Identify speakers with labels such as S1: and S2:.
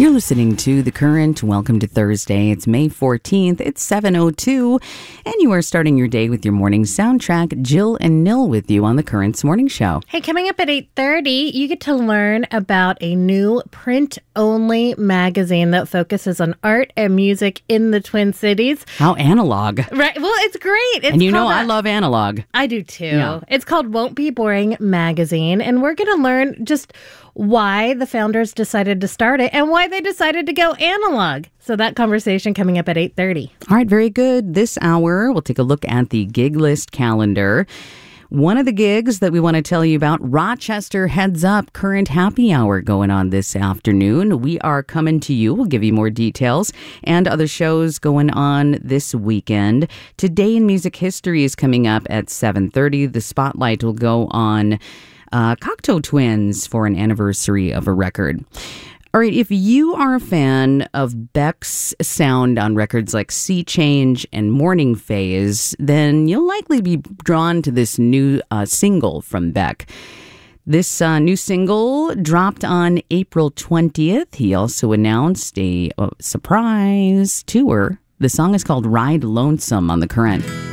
S1: You're listening to The Current. Welcome to Thursday. It's May 14th. It's 7:02, and you are starting your day with your morning soundtrack. Jill and Nil with you on The Current's morning show.
S2: Hey, coming up at 8:30, you get to learn about a new print-only magazine that focuses on art and music in the Twin Cities.
S1: How analog.
S2: Right. Well, it's great.
S1: And you know I love analog.
S2: I do too.
S1: Yeah.
S2: It's called Won't Be Boring Magazine, and we're going to learn just why the founders decided to start it and why they decided to go analog. So that conversation coming up at 8:30.
S1: All right, very good. This hour, we'll take a look at the gig list calendar. One of the gigs that we want to tell you about, Rochester Heads Up Current Happy Hour going on this afternoon. We are coming to you. We'll give you more details and other shows going on this weekend. Today in Music History is coming up at 7:30. The spotlight will go on Cocteau Twins for an anniversary of a record. All right, if you are a fan of Beck's sound on records like Sea Change and Morning Phase, then you'll likely be drawn to this new single from Beck. This new single dropped on April 20th. He also announced a surprise tour. The song is called Ride Lonesome on The Current.